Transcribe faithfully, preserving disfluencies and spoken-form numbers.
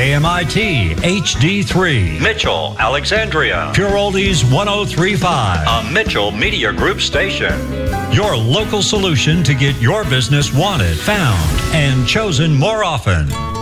K M I T H D three, Mitchell, Alexandria, Pure Oldies one oh three point five, a Mitchell Media Group station. Your local solution to get your business wanted, found, and chosen more often.